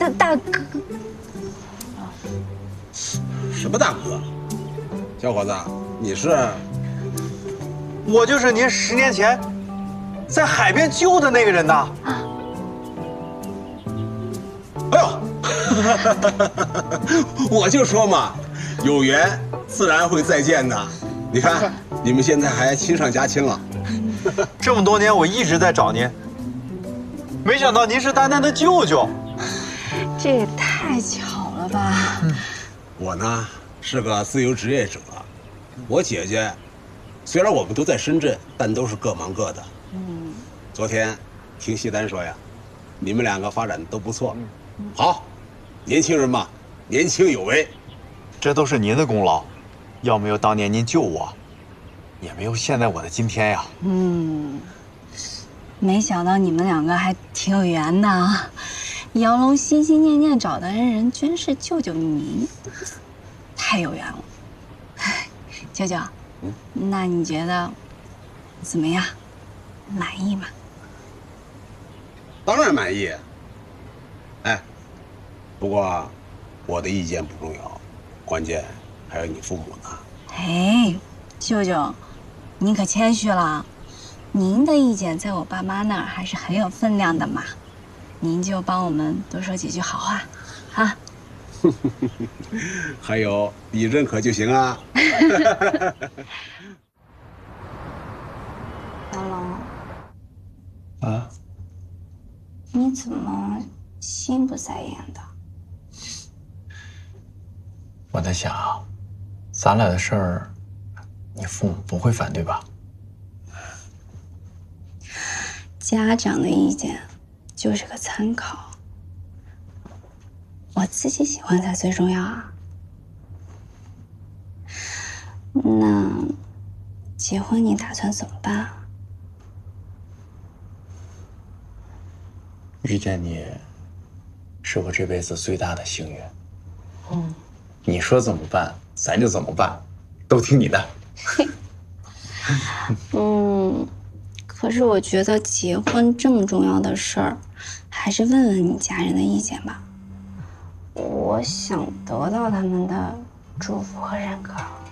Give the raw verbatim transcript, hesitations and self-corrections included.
大大哥。 什么大哥？小伙子，你是？ 我就是您十年前在海边救的那个人呐。 哎呦，我就说嘛，有缘自然会再见的。你看，你们现在还亲上加亲了。 这么多年我一直在找您，没想到您是丹丹的舅舅。 这也太巧了吧！ 嗯、我呢是个自由职业者，我姐姐虽然我们都在深圳，但都是各忙各的。嗯，昨天听西丹说呀，你们两个发展都不错。好，年轻人嘛，年轻有为， 这都是您的功劳。要没有当年您救我，也没有现在我的今天呀。 嗯，没想到你们两个还挺有缘的啊。姚龙心心念念找的恩人，居然是舅舅您，太有缘了。舅舅，嗯，那你觉得怎么样？满意吗？ 当然满意。哎，不过我的意见不重要，关键还有你父母呢。 哎，舅舅，您可谦虚了，您的意见在我爸妈那儿还是很有分量的嘛。您就帮我们多说几句好话，啊！ 还有你认可就行啊。 姚龙， 啊？ 你怎么心不在焉的？ 我在想，咱俩的事儿，你父母不会反对吧？ 家长的意见就是个参考，我自己喜欢才最重要啊。那结婚你打算怎么办啊？ 遇见你，是我这辈子最大的幸运。嗯，你说怎么办，咱就怎么办，都听你的。 嗯，可是我觉得结婚这么重要的事儿，还是问问你家人的意见吧。我想得到他们的祝福和认可。